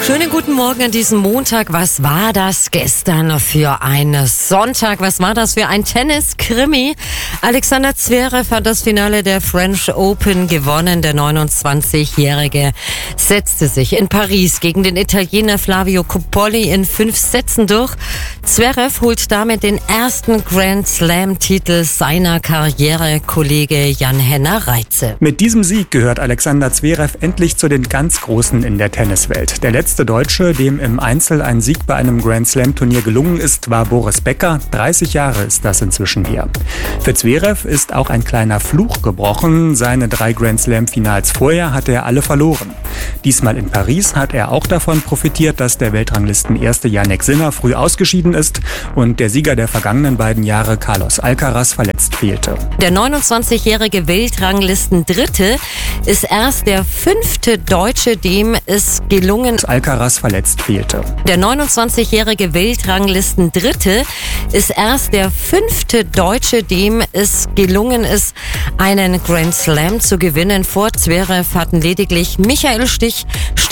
Schönen guten Morgen an diesem Montag. Was war das gestern für ein Sonntag? Was war das für ein Tennis-Krimi? Alexander Zverev hat das Finale der French Open gewonnen. Der 29-Jährige setzte sich in Paris gegen den Italiener Flavio Coppoli in 5 Sätzen durch. Zverev holt damit den ersten Grand Slam-Titel seiner Karriere, Kollege Jan-Henner Reitze. Mit diesem Sieg gehört Alexander Zverev endlich zu den ganz Großen in der Tenniswelt. Der letzte Deutsche, dem im Einzel ein Sieg bei einem Grand Slam-Turnier gelungen ist, war Boris Becker. 30 Jahre ist das inzwischen her. Für Zverev ist auch ein kleiner Fluch gebrochen. Seine 3 Grand Slam-Finals vorher hatte er alle verloren. Diesmal in Paris hat er auch davon profitiert, dass der Weltranglisten-Erste Jannik Sinner früh ausgeschieden ist und der Sieger der vergangenen beiden Jahre Carlos Alcaraz verletzt fehlte. Der 29-jährige Weltranglisten-Dritte ist erst der 5. Deutsche, dem es gelungen Alcaraz verletzt fehlte. Der 29-jährige Weltranglisten-Dritte ist erst der 5. Deutsche, dem es gelungen ist, einen Grand Slam zu gewinnen. Vor Zverev hatten lediglich Michael Stich,